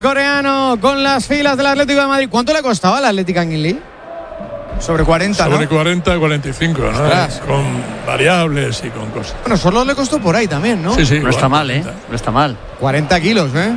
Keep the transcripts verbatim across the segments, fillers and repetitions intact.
Coreano con las filas del Atlético de Madrid. ¿Cuánto le costaba al Atlético Anguilí? Sobre cuarenta, Sobre ¿no? cuarenta, cuarenta y cinco, ¿no? Con variables y con cosas. Bueno, solo le costó por ahí también, ¿no? Sí, sí. No igual, está mal, ¿eh? cuarenta. No está mal. cuarenta kilos, ¿eh?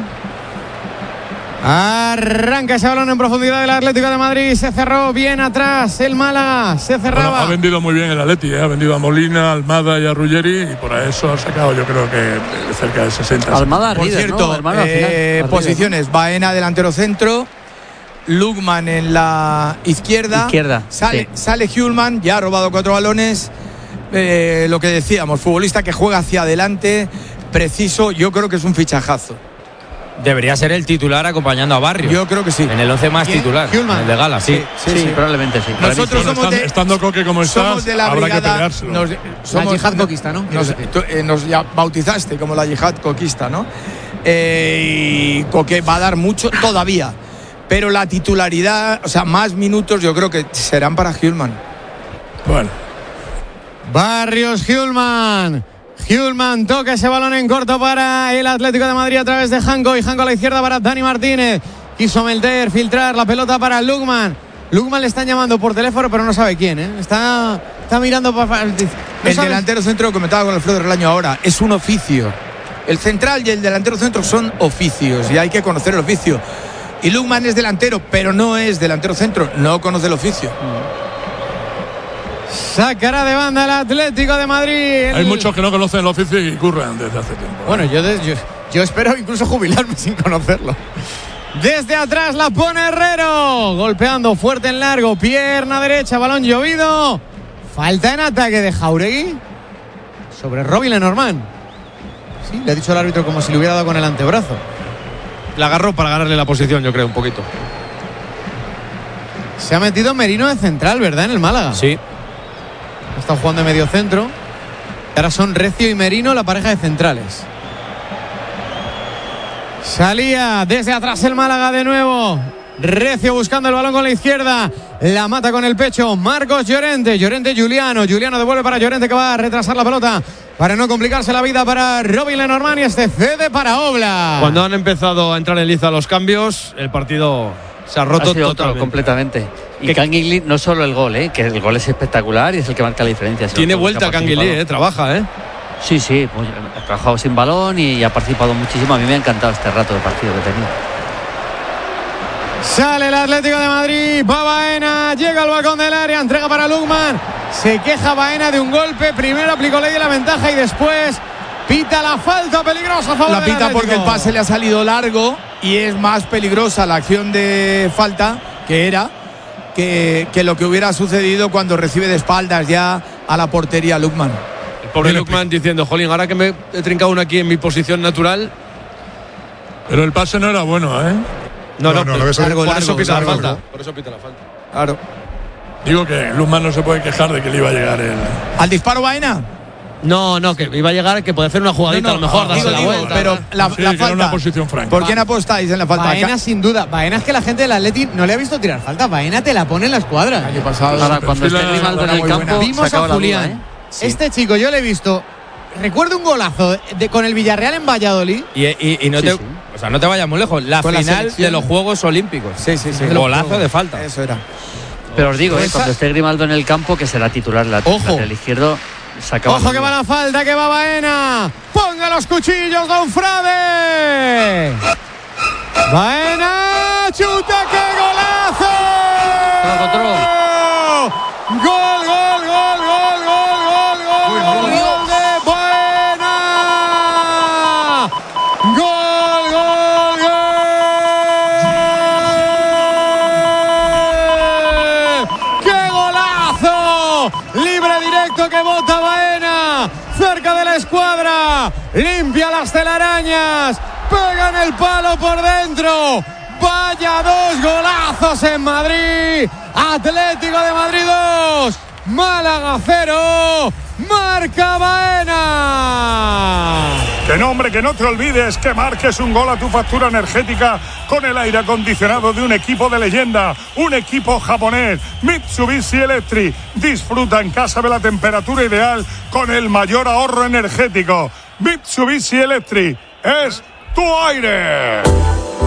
Arranca ese balón en profundidad del Atlético de Madrid. Se cerró bien atrás el Málaga. Se cerraba. Bueno, ha vendido muy bien el Atleti, ¿eh? Ha vendido a Molina, a Almada y a Ruggeri, y por eso ha sacado, yo creo que cerca de sesenta. Almada Por Rieder, cierto, ¿no? Hermano, al eh, final. Rieder, posiciones: Baena delantero centro, Lukman en la izquierda, Izquierda, sale, sí. sale Hjulman, ya ha robado cuatro balones. Eh, lo que decíamos, futbolista que juega hacia adelante, preciso. Yo creo que es un fichajazo. Debería ser el titular acompañando a Barrios. Yo creo que sí. En el once más ¿Quién? titular. Hjulman. El de Gala, sí. Sí, Sí, sí. probablemente sí. Nosotros Bueno, somos estando, de, estando Coque como estás, somos de la habrá que brigada. peleárselo. Nos, somos, La yihad coquista, ¿no? Nos, tú, eh, nos ya bautizaste como la yihad coquista, ¿no? Eh, y Coque va a dar mucho todavía. Pero la titularidad, o sea, más minutos, yo creo que serán para Hjulman. Bueno, Barrios, Hjulman. Hjulman toca ese balón en corto para el Atlético de Madrid a través de Janko. Y Janko a la izquierda para Dani Martínez. Quiso meter, filtrar la pelota para Lukman. Lukman le están llamando por teléfono, pero no sabe quién, ¿eh? Está, está mirando para. No el sabe. delantero centro, comentaba con Alfredo Relaño ahora, es un oficio. El central y el delantero centro son oficios y hay que conocer el oficio. Y Lukman es delantero, pero no es delantero centro, no conoce el oficio. Sacará de banda el Atlético de Madrid. El... hay muchos que no conocen el oficio y curran desde hace tiempo. Bueno, yo, de- yo, yo espero incluso jubilarme sin conocerlo. Desde atrás la pone Herrero. Golpeando fuerte en largo. Pierna derecha, balón llovido. Falta en ataque de Jauregui sobre Robin Lenormand. Sí, le ha dicho el árbitro como si le hubiera dado con el antebrazo. La agarró para ganarle la posición, yo creo, un poquito. Se ha metido Merino de central, ¿verdad? En el Málaga. Sí. Está jugando de medio centro. Ahora son Recio y Merino la pareja de centrales. Salía desde atrás el Málaga de nuevo. Recio buscando el balón con la izquierda. La mata con el pecho Marcos Llorente. Llorente Juliano. Juliano devuelve para Llorente, que va a retrasar la pelota para no complicarse la vida para Robin Lenormand, y este cede para Obla. Cuando han empezado a entrar en liza los cambios, el partido se ha roto Ha sido otro totalmente. completamente. Y Que- Canguilí, no solo el gol, ¿eh? Que el gol es espectacular y es el que marca la diferencia. sino Tiene todo el que vuelta ha Canguilí, participado. eh, trabaja, ¿eh? Sí, sí, pues, ha trabajado sin balón y ha participado muchísimo. A mí me ha encantado este rato de partido que he tenido. Sale el Atlético de Madrid, va Baena, llega al balcón del área, entrega para Lukman. Se queja Baena de un golpe, primero aplicó ley de la ventaja y después pita la falta peligrosa a favor La del pita Atlético. porque el pase le ha salido largo y es más peligrosa la acción de falta que era que, que lo que hubiera sucedido cuando recibe de espaldas ya a la portería Lukman. El pobre Tiene Lukman diciendo, jolín, ahora que me he trincado uno aquí en mi posición natural. Pero el pase no era bueno, ¿eh? No, No, no, no, lo ves por, largo, eso pita la largo, falta. largo. Por eso pita la falta. Claro. Digo que Lukman no se puede quejar de que le iba a llegar el. ¿Al disparo Baena? No, no, que iba a llegar, que puede hacer una jugadita, No, no, a lo mejor, digo, darse la digo, vuelta. pero la, Sí, la que era falta. una posición franca. ¿Por quién apostáis en la falta? Baena sin duda. Baena es que la gente del Atleti no le ha visto tirar falta. Baena te la pone en la escuadra. El año pasado. Ahora, cuando perfila esté Grimaldo en era el muy campo, buena. se Vimos acaba a la Julián. duda, ¿eh? Este chico yo le he visto. Recuerdo un golazo de, con el Villarreal en Valladolid. Y, y- y no Sí, te, sí. o sea, no te vayas muy lejos. La Con la final selección. de los Juegos Olímpicos. Sí, sí, sí. Golazo de falta. Eso era. Pero os digo, Pues eh, cuando esté Grimaldo en el campo, que será titular la Ojo. lateral izquierdo, se acaba Ojo la que duda. va la falta, que va Baena. Ponga los cuchillos, Don Frade. Baena, chuta, qué golazo. Tro, tro. Gol, gol, gol, gol, gol, gol, gol, gol, gol de Baena. Gol, gol, gol. ¡Qué golazo! Libre directo que bota Baena. Cerca de la escuadra. Limpia las telarañas. Pega en el palo por dentro. Vaya dos golazos en Madrid. Atlético de Madrid dos. Málaga cero. Marca Baena. Que no, hombre, que no te olvides que marques un gol a tu factura energética con el aire acondicionado de un equipo de leyenda, un equipo japonés, Mitsubishi Electric. Disfruta en casa de la temperatura ideal con el mayor ahorro energético. Mitsubishi Electric es tu aire.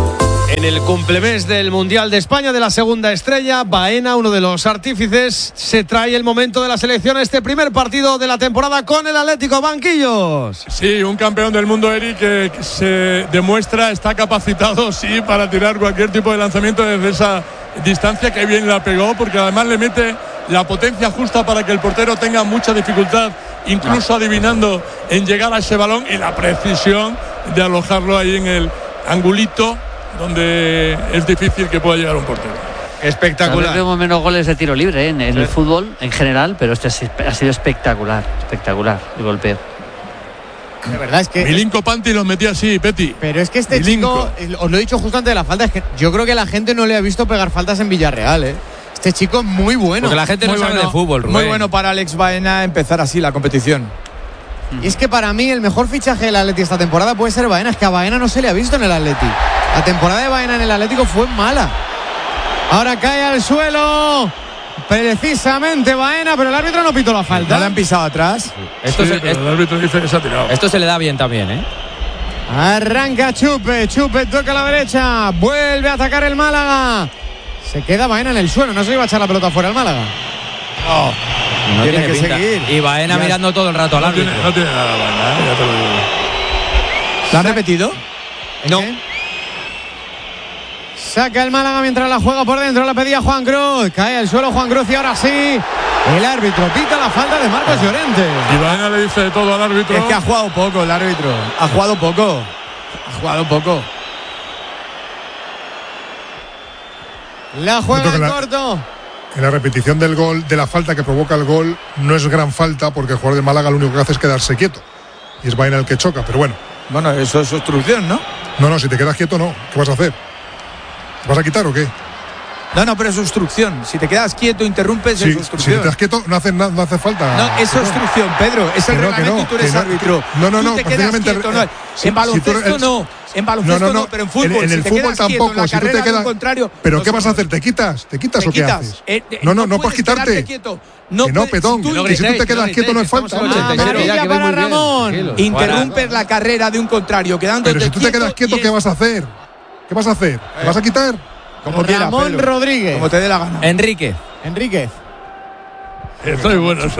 En el cumplemés del Mundial de España de la segunda estrella, Baena, uno de los artífices, se trae el momento de la selección a este primer partido de la temporada con el Atlético. Banquillos. Sí, un campeón del mundo, Eric, que se demuestra, está capacitado, sí, para tirar cualquier tipo de lanzamiento desde esa distancia, que bien la pegó, porque además le mete la potencia justa para que el portero tenga mucha dificultad, incluso adivinando en llegar a ese balón, y la precisión de alojarlo ahí en el angulito donde es difícil que pueda llegar un portero. Espectacular. Vemos menos goles de tiro libre ¿eh? en, en sí. el fútbol en general, pero este ha sido espectacular, espectacular el golpeo. De verdad es que Milinko Panti los metía así, Peti. Pero es que este Milinko. chico, os lo he dicho justo antes de la falta, es que yo creo que la gente no le ha visto pegar faltas en Villarreal, ¿eh? Este chico es muy bueno. Porque la gente muy no sabe bueno, de fútbol, Rubén. Muy bueno para Alex Baena empezar así la competición. Y es que para mí el mejor fichaje del Atleti esta temporada puede ser Baena. Es que a Baena no se le ha visto en el Atleti. La temporada de Baena en el Atlético fue mala. Ahora cae al suelo precisamente Baena, pero el árbitro no pitó la falta. ¿No le han pisado atrás? Esto sí, se, pero el árbitro dice que se ha tirado. Esto se le da bien también, ¿eh? Arranca Chupe, Chupe toca a la derecha, vuelve a atacar el Málaga. Se queda Baena en el suelo, no se iba a echar la pelota fuera al Málaga. No. No tiene, tiene que pinta. seguir. Y Baena ya. mirando todo el rato al no árbitro. Tiene, no tiene nada, Baena, ¿eh? Ya te lo digo. ¿Lo han repetido? No. Saca el Málaga mientras la juega por dentro, la pedía Juan Cruz. Cae al suelo Juan Cruz y ahora sí. El árbitro pita la falta de Marcos Llorente. Y Baena le dice de todo al árbitro. Es que ha jugado poco el árbitro. Ha jugado poco. Ha jugado poco. La juega en corto. En la repetición del gol, de la falta que provoca el gol, no es gran falta porque el jugador de Málaga lo único que hace es quedarse quieto. Y es Baena el que choca, pero bueno. Bueno, eso es obstrucción, ¿no? No, no, si te quedas quieto, no. ¿Qué vas a hacer? ¿Te vas a quitar o qué? No, no, pero es obstrucción. Si te quedas quieto, interrumpes, sí, es obstrucción. Si te quedas quieto, no hace, no, no hace falta. No, es obstrucción, Pedro. Es el no, reglamento no, y tú eres no, árbitro. No, no, no. Tú te quedas quieto, no. Si, en baloncesto si eres, no. En baloncesto no, no, no, pero en fútbol. En, en si el te fútbol quedas tampoco. Quieto, en la si tú te quedas. Contrario, ¿Pero qué vas a hacer? ¿Te quitas? ¿Te quitas ¿Te o qué quitas? haces? Eh, eh, no, no, no, no puedes quitarte. Quieto. No, que no, puedes, petón. Si tú, que si tú te quedas quieto no es falta. Amarilla para Ramón. Interrumpes la carrera de un contrario, quedándote Pero si tú te quedas quieto, ¿qué vas a hacer? ¿Qué vas a hacer? ¿Te vas a quitar? Como Ramón quiera, Rodríguez. Como te dé la gana. Enrique. Enríquez. Estoy bueno, eso.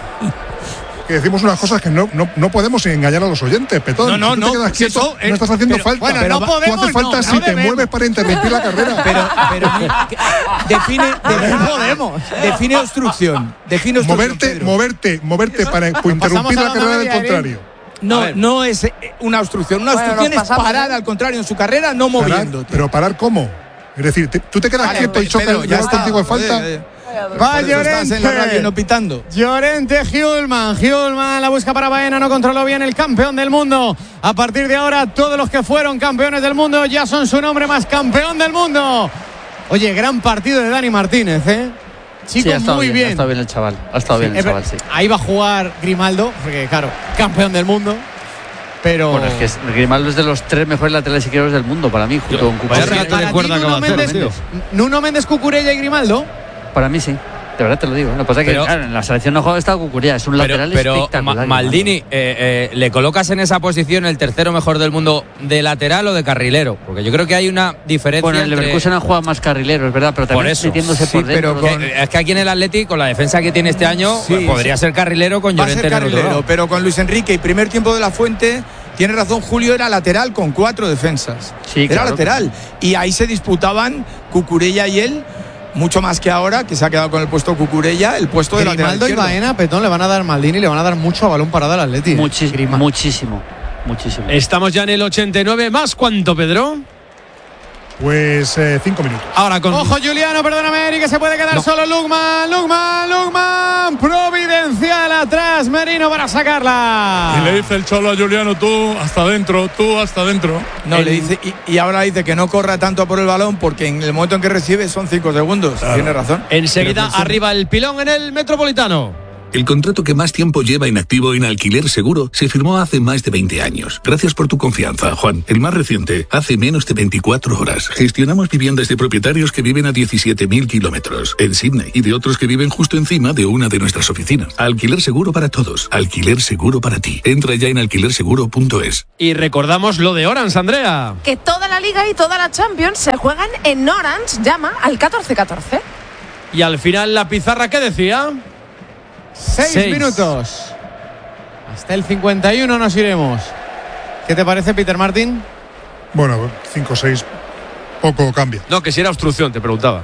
Que decimos unas cosas que no, no, no podemos engañar a los oyentes, petón. No, no, si tú no. te quedas quieto, eso, no estás haciendo pero, falta. Bueno, pero no podemos, tú haces falta no, si no te debemos. mueves para interrumpir la carrera. Pero, pero define, define, No podemos. define obstrucción. Define obstrucción. Moverte, Pedro. moverte, moverte para interrumpir pasamos a la la carrera del media, contrario. No, no es eh, una obstrucción. Una Bueno, obstrucción nos es pasamos, parar ¿eh? al contrario en su carrera, no Parar, moviéndote. pero parar ¿cómo? Es decir, te, tú te quedas Vale, quieto y Pedro, chocas ya ya está. contigo de falta. Oye, oye. Va Por eso estás en la radio Llorente. no pitando. Llorente Hjulman. Hjulman la busca para Baena. No controló bien el campeón del mundo. A partir de ahora, todos los que fueron campeones del mundo ya son su nombre más campeón del mundo. Oye, gran partido de Dani Martínez, ¿eh? Chico, sí, ha estado muy bien, bien. Ha estado bien el chaval. Ha estado Sí, bien el chaval, sí. Ahí va a jugar Grimaldo, porque claro, campeón del mundo. Pero. Bueno, es que es, Grimaldo es de los tres mejores laterales izquierdos del mundo para mí, junto con Vaya Cucurella. rato de Para cuerda ti, que va a Nuno hacer, Méndez, tío. Nuno Méndez, Cucurella y Grimaldo. Para mí sí. De verdad te lo digo. Lo que pasa es que Pero- claro, en la selección no juega está Cucurella. Es un Pero, lateral pero espectacular. Ma- Maldini, eh, eh, ¿le colocas en esa posición el tercero mejor del mundo de lateral o de carrilero? Porque yo creo que hay una diferencia. Bueno, el entre- Leverkusen ha jugado más carrilero, es verdad, pero también Por eso. metiéndose Sí, por dentro. pero con- Eh, Es que aquí en el Atleti, con la defensa que tiene este año, Sí, pues podría sí. ser carrilero con Va a Llorente ser en el otro carrilero, lado. pero con Luis Enrique y primer tiempo de la Fuente, tiene razón Julio, era lateral con cuatro defensas. Sí, era claro. lateral. Y ahí se disputaban Cucurella y él, mucho más que ahora, que se ha quedado con el puesto Cucurella, el puesto de lateral Grimaldo y izquierdo. Baena, Petón, le van a dar Maldini, le van a dar mucho a balón parado al Atleti. Muchis- Grima. muchísimo, muchísimo. Estamos ya en el ochenta y nueve. ¿Más cuánto, Pedro? Pues eh, cinco minutos. Ahora con. Ojo, Juliano, perdóname, Eri, que se puede quedar No. solo Lugman, Lugman, Lugman. Providencial atrás, Merino para sacarla. Y le dice el Cholo a Juliano, tú hasta adentro, tú hasta adentro. No, El- le dice, y, y ahora dice que no corra tanto a por el balón porque en el momento en que recibe son cinco segundos. Claro. Tiene razón. Enseguida Pero que sí. arriba el pilón en el Metropolitano. El contrato que más tiempo lleva inactivo en Alquiler Seguro se firmó hace más de veinte años. Gracias por tu confianza, Juan. El más reciente, hace menos de veinticuatro horas. Gestionamos viviendas de propietarios que viven a diecisiete mil kilómetros en Sydney y de otros que viven justo encima de una de nuestras oficinas. Alquiler Seguro para todos. Alquiler Seguro para ti. Entra ya en alquiler seguro punto es. Y recordamos lo de Orange, Andrea. Que toda la Liga y toda la Champions se juegan en Orange. Llama al catorce catorce. Y al final la pizarra, ¿qué decía? Seis, Seis minutos. Hasta el cincuenta y uno nos iremos. ¿Qué te parece, Peter Martin? Bueno, cinco seis, poco cambia. No, que si era obstrucción, te preguntaba.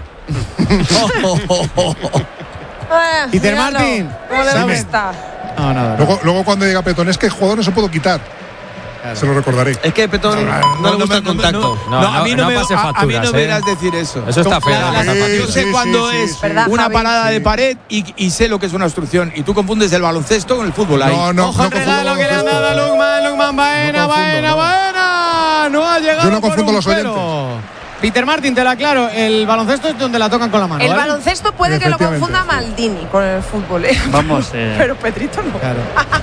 Eh, Peter míralo, Martin, ¿cómo le ¿sabes? gusta? No, nada. Luego, luego cuando diga Petón, es que el jugador no se puedo quitar. Claro. Se lo recordaré. Es que Petón no, no, no le gusta el contacto. No, no, a mí no, no me, pase a, facturas, a mí no me ¿eh? verás decir eso. Eso está feo. La, la, Sí, yo sé sí, cuando sí, es sí, ¿verdad, una Javi? parada Sí. de pared y, y sé lo que es una obstrucción. Y tú confundes el baloncesto con el fútbol ahí. No, no, Ojo no el regalo confundo que le han baloncesto. dado a Lukman. Lukman, Baena, No confundo, Baena, no. Baena. No ha llegado. Yo no confundo por un los oyentes. pelo. Peter Martin, te lo aclaro. El baloncesto es donde la tocan con la mano. El ¿vale? baloncesto puede que lo Efectivamente. confunda Maldini con el fútbol. ¿eh? Vamos, eh. Pero Petrito no. Claro.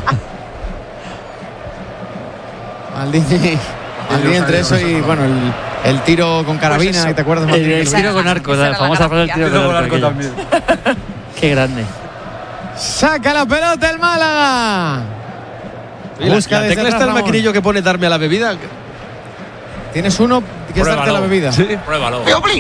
Maldini. Maldini entre eso y bueno, el, el tiro con carabina, Pues eso. ¿te acuerdas? El, Martín? el tiro con arco, Esa la era la famosa frase del gracia. tiro con arco. aquello. Qué grande. Saca la pelota el Málaga. Y la, Busca la desde tecla está atrás, el Ramón. maquinillo que pone darme a la bebida. Tienes uno que es darte la bebida. Sí. Pruébalo.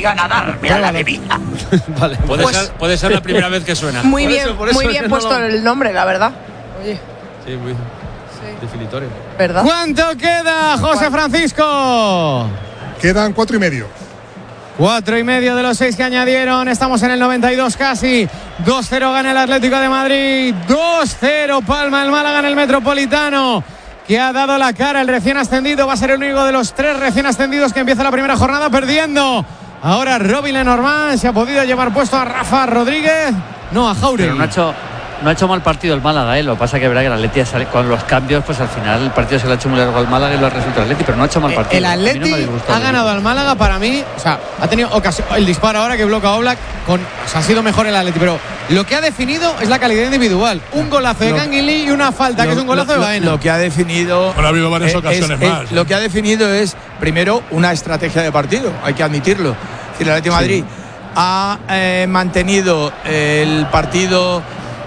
Vale. Puede, Pues- ser, puede ser la primera vez que suena. Muy Por bien, eso, por eso muy es bien que no puesto lo- el nombre, la verdad. Oye, Sí, muy definitorio. ¿verdad? ¿Cuánto queda, José Francisco? Quedan cuatro y medio. Cuatro y medio de los seis que añadieron. Estamos en el noventa y dos casi. dos cero gana el Atlético de Madrid. dos cero palma el Málaga en el Metropolitano, que ha dado la cara. El recién ascendido va a ser el único de los tres recién ascendidos que empieza la primera jornada perdiendo. Ahora Robin Lenormand se ha podido llevar puesto a Rafa Rodríguez. No, a Jauregui. Pero no ha hecho, no ha hecho mal partido el Málaga, ¿eh? Lo que pasa que es verdad que el Atleti sale- con los cambios, pues al final el partido se le ha hecho muy largo al Málaga y lo ha resuelto el Atleti, pero no ha hecho mal partido. El A mí no me Atleti disgustado ha ganado al Málaga para mí. O sea, ha tenido ocasión. El disparo ahora que bloquea a Oblak. Con, o sea, ha sido mejor el Atleti. Pero lo que ha definido es la calidad individual. Un golazo de Lo- Kangin Lee y una falta, que Lo- es un golazo lo- de Baena. Lo que ha definido. Bueno, ha habido varias eh, ocasiones es- más, es- ¿eh? Lo que ha definido es, primero, una estrategia de partido, hay que admitirlo. Es decir, el Atlético de Madrid ha eh, mantenido el partido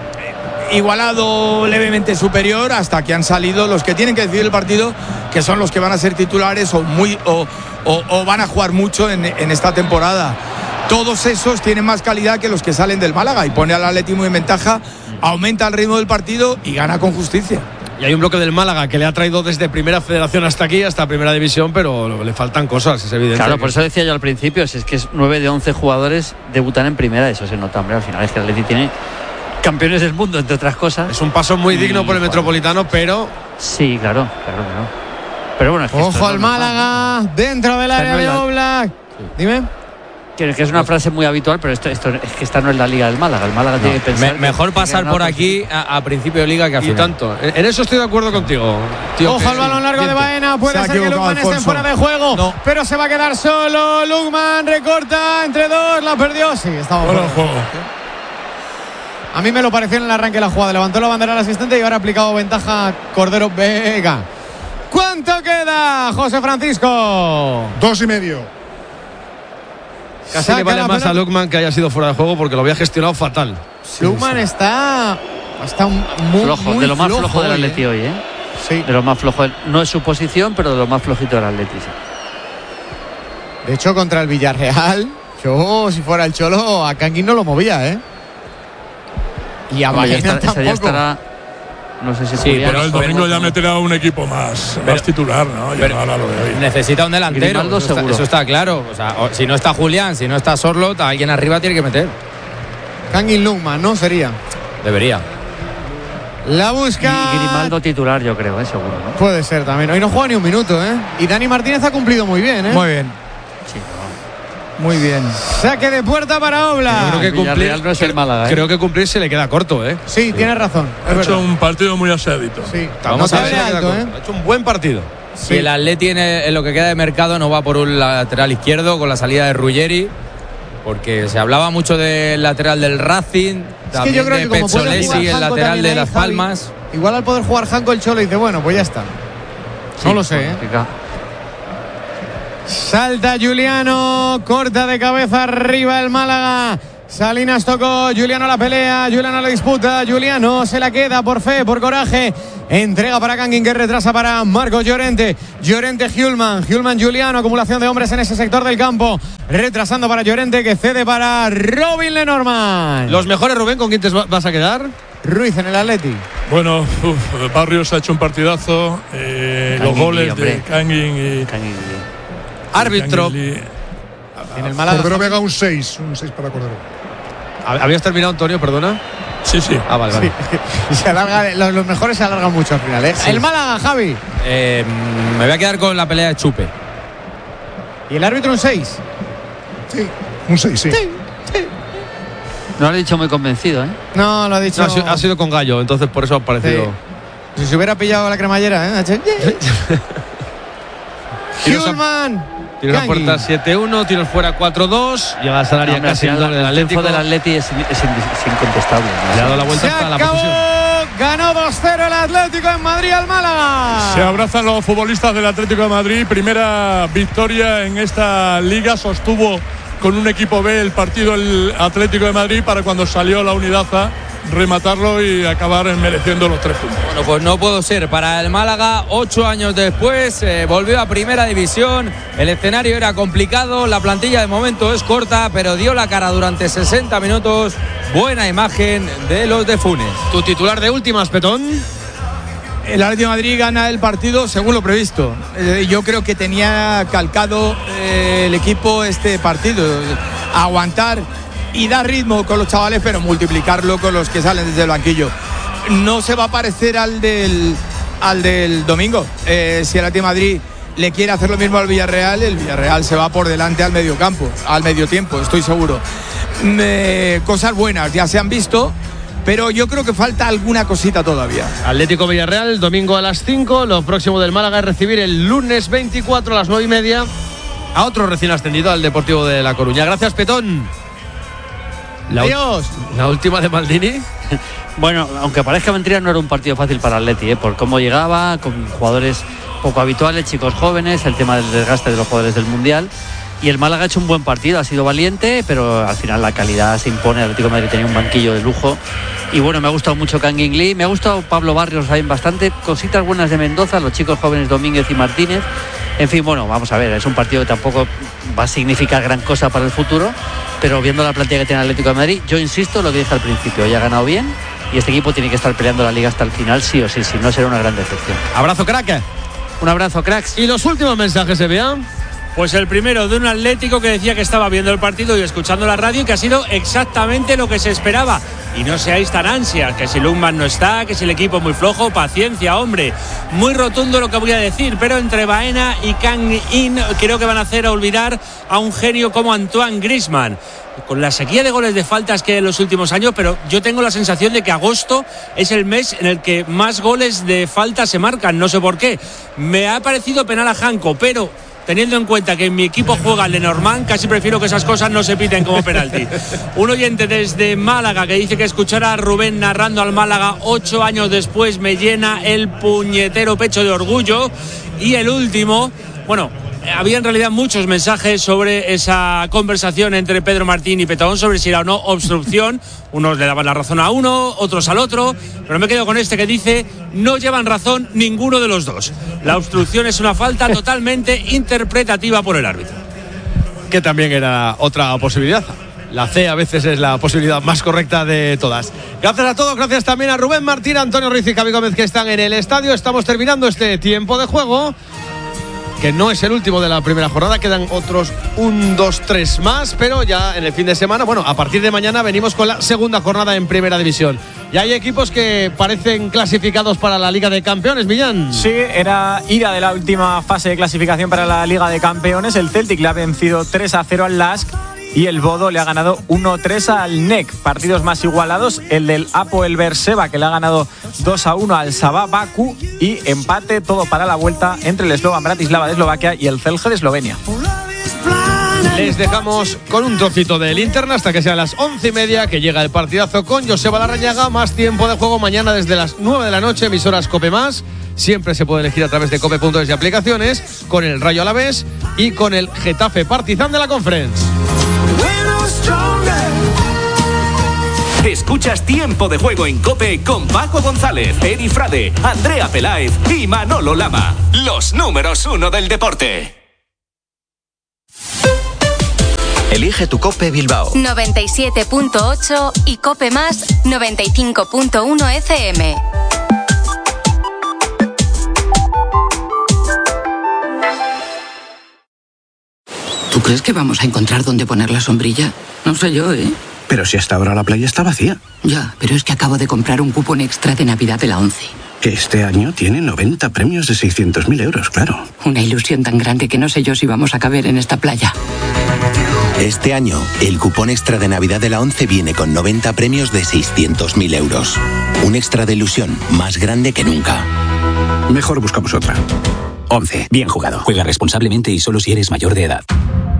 eh, igualado, levemente superior, hasta que han salido los que tienen que decidir el partido, que son los que van a ser titulares o, muy, o, o- o van a jugar mucho en, en esta temporada. Todos esos tienen más calidad que los que salen del Málaga y pone al Atlético en ventaja, aumenta el ritmo del partido y gana con justicia. Y hay un bloque del Málaga que le ha traído desde Primera Federación hasta aquí, hasta Primera División, pero le faltan cosas, es evidente. Claro, que- por eso decía yo al principio, si es que es nueve de once jugadores debutan en primera, eso se nota, hombre, al final es que el Atleti tiene campeones del mundo, entre otras cosas. Es un paso muy Y, digno por el joder. Metropolitano, pero Sí, claro, claro, claro. Pero bueno, es que esto Ojo es al lo normal. Málaga, dentro del Esta área no es de la- Oblak. Dime. Que, que es una frase muy habitual, pero esto, esto es que esta no es la liga del Málaga. El Málaga tiene que pensar. Me- que- mejor que pasar ganar por otros aquí a, a principio de liga que al y final. tanto. En, en eso estoy de acuerdo contigo, tío. Ojo que- al balón largo de viento. Baena. Se Puede ha ser que equivocado Lukman esté en Alfonso. fuera de juego, No. pero se va a quedar solo. Lukman recorta entre dos, la perdió. Sí, estaba Fuera fuera. de juego. A mí me lo pareció en el arranque de la jugada. Levantó la bandera al asistente y ahora ha aplicado ventaja Cordero Vega. ¿Cuánto queda, José Francisco? Dos y medio. Casi Saca le vale la más pelota. a Lukman que haya sido fuera de juego porque lo había gestionado fatal. Lukman está, está muy flojo, muy de lo más flojo, flojo del hoy, Atleti ¿eh? hoy, ¿eh? Sí. De lo más flojo. No es su posición, pero de lo más flojito del Atleti. sí. De hecho, contra el Villarreal, yo, si fuera el Cholo, a Kangin no lo movía, ¿eh? Y a Hombre, ya Baena está- esa ya tampoco. estará. No sé si Sí, Julián, Pero el o- domingo ya meterá un equipo más, más titular, ¿no? Ya pero- no ahora lo de hoy. Necesita un delantero. Grimaldo Eso está, seguro. eso está claro. O sea, o- si no está Julián, si no está Sorlot, alguien arriba tiene que meter. Kangin Lukman, ¿no? Sería. Debería. La Y busca. Grimaldo titular, yo creo, ¿eh? Seguro, ¿no? Puede ser también. Hoy no juega ni un minuto, ¿eh? Y Dani Martínez ha cumplido muy bien, ¿eh? Muy bien, Sí, pero muy bien. Saque de puerta para Oblak. Yo creo que el Villarreal cumplir, no es el Málaga, ¿eh? creo que cumplir se le queda corto, ¿eh? Sí, tienes razón. Es Ha hecho verdad. un partido muy aseadito. Sí. Vamos no a te ver. ve alto, ¿eh? Ha hecho un buen partido. Si el Atleti en, en lo que queda de mercado no va por un lateral izquierdo con la salida de Ruggeri, porque se hablaba mucho del lateral del Racing, Es también que yo creo de que como puede Pezzolesi, jugar el Janko lateral también de ahí, Las Javi, Palmas. igual al poder jugar Janko el Cholo dice, bueno, pues ya está. Sí, no lo sé, ¿eh? Salta Juliano, corta de cabeza arriba el Málaga. Salinas tocó, Juliano la pelea, Juliano la disputa, Juliano se la queda por fe, por coraje. Entrega para Kangin, que retrasa para Marcos Llorente. Llorente, Hjulman, Hjulman, Juliano, acumulación de hombres en ese sector del campo. Retrasando para Llorente, que cede para Robin Lenormand. Los mejores, Rubén, ¿con quién te vas a quedar? Ruiz en el Atleti. Bueno, uf, Barrios ha hecho un partidazo. Eh, los goles hombre. de Kangin y. Kangin. Árbitro. En el Málaga. Cordero Vega un seis, un seis para Cordero. ¿Habías terminado, Antonio? Perdona. Sí, sí. Ah, vale, vale. Sí. Se alarga, los, los mejores se alargan mucho al final, ¿eh? Sí. El Málaga, Javi. Eh, me voy a quedar con la pelea de Chupe. Y el árbitro un seis. Sí, un seis, sí. Sí, sí. No lo he dicho muy convencido, ¿eh? No, lo ha dicho. No, ha, sido, ha sido con Gallo, entonces por eso ha parecido. Sí. Si se hubiera pillado la cremallera, ¿eh? Hjulman. Tiro la puerta siete uno, tiros fuera cuatro dos. Llega a salario Hombre, al casi el final, doble del el Atlético. triunfo del Atleti es, es, es incontestable, ¿no? Le ha dado la vuelta Se hasta la acabó. posición. Ganó dos cero el Atlético en Madrid al Málaga. Se abrazan los futbolistas del Atlético de Madrid. Primera victoria en esta liga. Sostuvo con un equipo B el partido el Atlético de Madrid para cuando salió la unidad A rematarlo y acabar mereciendo los tres puntos. Bueno, pues no puedo ser. Para el Málaga, ocho años después, eh, volvió a primera división. El escenario era complicado, la plantilla de momento es corta, pero dio la cara durante sesenta minutos. Buena imagen de los de Funes. Tu titular de últimas, Petón. El Atlético de Madrid gana el partido según lo previsto. Eh, yo creo que tenía calcado eh, el equipo este partido. Aguantar y dar ritmo con los chavales, pero multiplicarlo con los que salen desde el banquillo. No se va a parecer al del, al del domingo. Eh, si el Atlético de Madrid le quiere hacer lo mismo al Villarreal, el Villarreal se va por delante al medio campo, al medio tiempo, estoy seguro. Eh, cosas buenas ya se han visto, pero yo creo que falta alguna cosita todavía. Atlético Villarreal, domingo a las cinco. Lo próximo del Málaga es recibir el lunes veinticuatro a las nueve y media a otro recién ascendido, al Deportivo de La Coruña. Gracias, Petón. La, Adiós. La última de Maldini. Bueno, aunque parezca mentira, no era un partido fácil para Atleti, ¿eh? Por cómo llegaba, con jugadores poco habituales, chicos jóvenes, el tema del desgaste de los jugadores del Mundial. Y el Málaga ha hecho un buen partido, ha sido valiente, pero al final la calidad se impone. El Atlético de Madrid tenía un banquillo de lujo. Y bueno, me ha gustado mucho Kangin Lee, me ha gustado Pablo Barrios también bastante, cositas buenas de Mendoza, los chicos jóvenes Domínguez y Martínez. En fin, bueno, vamos a ver, es un partido que tampoco va a significar gran cosa para el futuro, pero viendo la plantilla que tiene el Atlético de Madrid, yo insisto lo que dije al principio, ya ha ganado bien y este equipo tiene que estar peleando la liga hasta el final, sí o sí, si no será una gran decepción. Abrazo, crack. Un abrazo, cracks. Y los últimos mensajes, se vean. Pues el primero de un Atlético que decía que estaba viendo el partido y escuchando la radio y que ha sido exactamente lo que se esperaba. Y no seáis tan ansias, que si Lundman no está, que si el equipo es muy flojo, paciencia, hombre. Muy rotundo lo que voy a decir, pero entre Baena y Kangin creo que van a hacer olvidar a un genio como Antoine Griezmann. Con la sequía de goles de faltas que hay en los últimos años, pero yo tengo la sensación de que agosto es el mes en el que más goles de falta se marcan, no sé por qué. Me ha parecido penal a Janko, pero teniendo en cuenta que en mi equipo juega Lenormand, casi prefiero que esas cosas no se piten como penalti. Un oyente desde Málaga que dice que escuchar a Rubén narrando al Málaga ocho años después me llena el puñetero pecho de orgullo. Y el último, bueno, había en realidad muchos mensajes sobre esa conversación entre Pedro Martín y Petón sobre si era o no obstrucción. Unos le daban la razón a uno, otros al otro, pero me quedo con este que dice: no llevan razón ninguno de los dos. La obstrucción es una falta totalmente interpretativa por el árbitro. Que también era otra posibilidad. La C a veces es la posibilidad más correcta de todas. Gracias a todos, gracias también a Rubén Martín, Antonio Ruiz y Javi Gómez, que están en el estadio. Estamos terminando este tiempo de juego, que no es el último de la primera jornada, quedan otros un, dos, tres más, pero ya en el fin de semana, bueno, a partir de mañana venimos con la segunda jornada en Primera División. Y hay equipos que parecen clasificados para la Liga de Campeones, Millán. Sí, era ida de la última fase de clasificación para la Liga de Campeones. El Celtic le ha vencido tres a cero al Lask y el Bodo le ha ganado uno tres al N E C. Partidos más igualados, el del Apoel Berseba, que le ha ganado dos a uno al Sabah Baku, y empate todo para la vuelta entre el Slovan Bratislava de Eslovaquia y el Celje de Eslovenia. Les dejamos con un trocito de linterna hasta que sean las once y media, que llega el partidazo con Joseba Larrañaga. Más tiempo de juego mañana desde las nueve de la noche, emisoras Cope Más. Siempre se puede elegir a través de cope punto es y aplicaciones, con el Rayo Alavés y con el Getafe Partizan de la Conference. Escuchas Tiempo de Juego en COPE con Paco González, Eri Frade, Andrea Peláez y Manolo Lama. Los números uno del deporte. Elige tu COPE Bilbao. noventa y siete punto ocho y COPE Más noventa y cinco punto uno F M. ¿Tú crees que vamos a encontrar dónde poner la sombrilla? No sé yo, ¿eh? Pero si hasta ahora la playa está vacía. Ya, pero es que acabo de comprar un cupón extra de Navidad de la ONCE. Que este año tiene noventa premios de seiscientos mil euros, claro. Una ilusión tan grande que no sé yo si vamos a caber en esta playa. Este año, el cupón extra de Navidad de la ONCE viene con noventa premios de seiscientos mil euros. Un extra de ilusión más grande que nunca. Mejor buscamos otra. ONCE. Bien jugado. Juega responsablemente y solo si eres mayor de edad.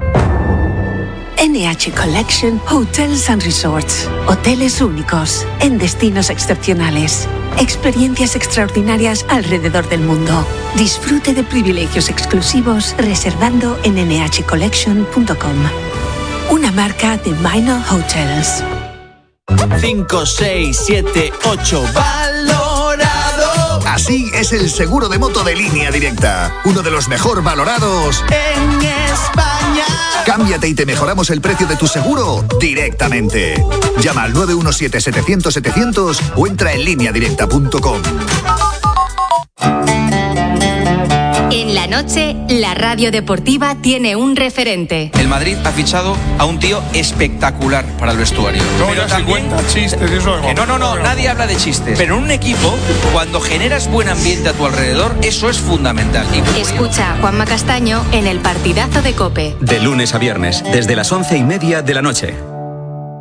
N H Collection Hotels and Resorts. Hoteles únicos, en destinos excepcionales. Experiencias extraordinarias alrededor del mundo. Disfrute de privilegios exclusivos reservando en ene hache collection punto com. Una marca de Minor Hotels. cinco, seis, siete, ocho. ¡Valorado! Así es el seguro de moto de Línea Directa. Uno de los mejor valorados en España. Cámbiate y te mejoramos el precio de tu seguro directamente. Llama al nueve uno siete, setecientos, setecientos o entra en línea directa punto com. En la noche, la radio deportiva tiene un referente. El Madrid ha fichado a un tío espectacular para el vestuario. No, ya se cuenta chistes, eso que no, no, no, nadie habla de chistes. Pero en un equipo, cuando generas buen ambiente a tu alrededor, eso es fundamental. Escucha a Juanma Castaño en el partidazo de COPE. De lunes a viernes, desde las once y media de la noche.